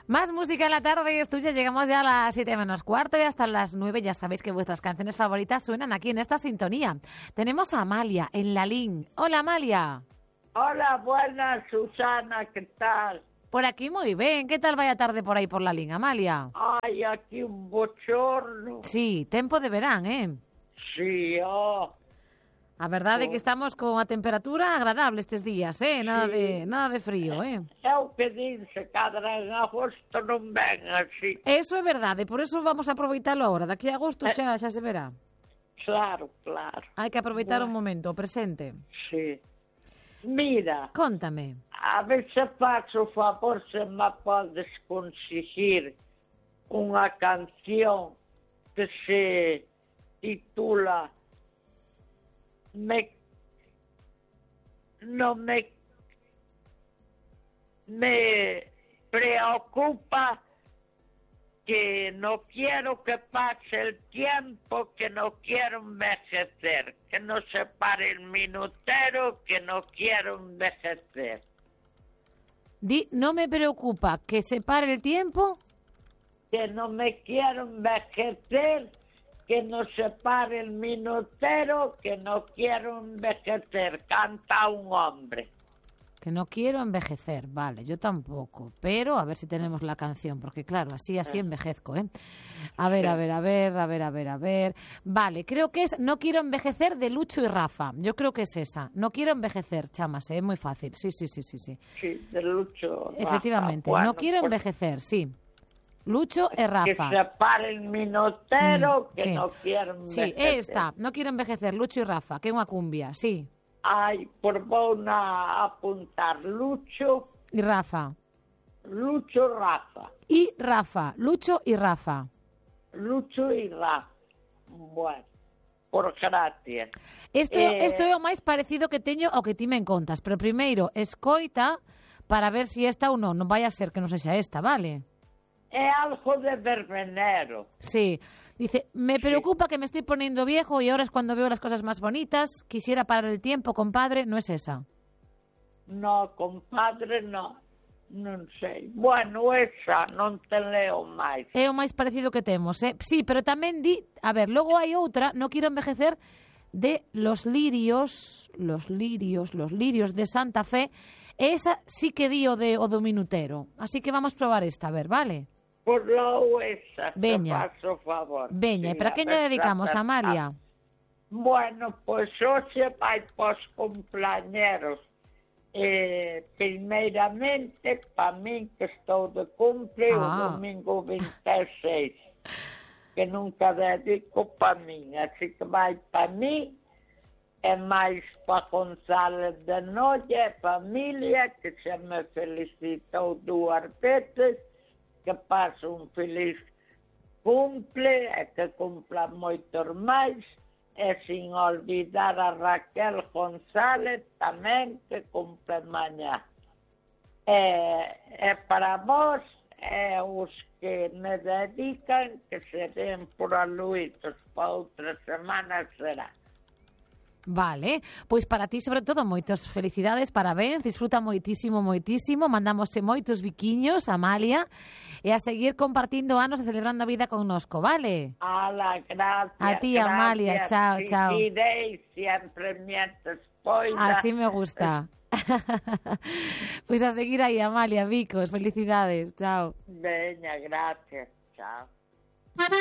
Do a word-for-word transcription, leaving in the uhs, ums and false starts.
Más música en la tarde es tuya. Llegamos ya a las siete menos cuarto y hasta las nueve. Ya sabéis que vuestras canciones favoritas suenan aquí en esta sintonía. Tenemos a Amalia en la línea. Hola, Amalia. Hola, buenas, Susana, ¿qué tal? Por aquí muy bien. ¿Qué tal vaya tarde por ahí por la línea, Amalia? Ay, aquí un bochorno. Sí, tempo de verano, eh? Sí, oh. A verdade é Oh. que estamos con a temperatura agradable estes días, eh? Nada, Sí. de, nada de frío, eh? É o que dice, cadra en agosto non ven así. Eso é verdade, por eso vamos a aproveitalo agora. Daqui a agosto Eh. xa, xa se verá. Claro, claro. Hai que aproveitar Bueno. o momento, o presente. Sí. Mira, Cóntame. a ver se faço o favor se me podes conseguir unha canción que se titula Me no me me preocupa que no quiero que pase el tiempo, que no quiero envejecer, que no se pare el minutero, que no quiero envejecer. Di, no me preocupa que se pare el tiempo. Que no me quiero envejecer, que no se pare el minutero, que no quiero envejecer, canta un hombre. Que no quiero envejecer, vale, yo tampoco, pero a ver si tenemos la canción, porque claro, así, así envejezco, ¿eh? A ver, a ver, a ver, a ver, a ver, a ver. Vale, creo que es No quiero envejecer de Lucho y Rafa, yo creo que es esa. No quiero envejecer, chamas, ¿eh? Es muy fácil, sí, sí, sí, sí, sí. Sí, de Lucho. Efectivamente, Rafa. No Bueno, quiero pues, envejecer, sí. Lucho y Rafa. que se pare el minutero, Mm, que sí. no quiero Sí, envejecer. esta, No quiero envejecer, Lucho y Rafa, que é unha cumbia, sí. Ay, por vou na apuntar Lucho, Y Rafa. Lucho Rafa, Y Rafa, Lucho y Rafa. Lucho y Rafa. Bueno, por gracias. Isto, Eh, isto é o máis parecido que teño ao que ti me contas, pero primeiro escoita para ver si esta ou non, non vai a ser que non sexa esta, vale? É algo de verbenero. Sí, dice, me preocupa que me estoy poniendo viejo y ahora es cuando veo las cosas más bonitas, quisiera parar el tiempo, compadre, no es esa. No, compadre, no. Non sei. Bueno, esa non te leo máis. É o máis parecido que temos, eh? Sí, pero tamén di, a ver, logo hai outra, No quiero envejecer, de Los Lirios, Los Lirios, Los Lirios de Santa Fe, e esa sí que di o, de, o do minutero, así que vamos probar esta, a ver, vale? Por lo esa, Veña. te faço favor. Veña, e Sí, para a quen ver lle se dedicamos, acertamos. Amalia? Bueno, pois hoxe vai pos cumpleañeros. Eh, primeiramente, pa min que estou de cumple Ah. o domingo vinte e seis, que nunca dedico pa min, así que vai pa min, e máis pa González de Noia e familia, que se me felicitou dúas veces, que pase un feliz cumple e que cumpla moitos máis, e sin olvidar a Raquel González tamén, que cumple mañá. E, e para vos, e os que me dedican, que se den por aluitos para outra semana será. Vale, pois para ti sobre todo moitas felicidades, parabéns, disfruta moitísimo, moitísimo, mandamosche moitos biquiños, Amalia, e a seguir compartindo anos e celebrando a vida connosco, vale? Ala, gracias. A ti, Amalia, chao, chao. Seguiréis siempre mientras pueda. Así me gusta. Pois a seguir aí, Amalia, bicos, felicidades, chao. Veña, gracias, chao.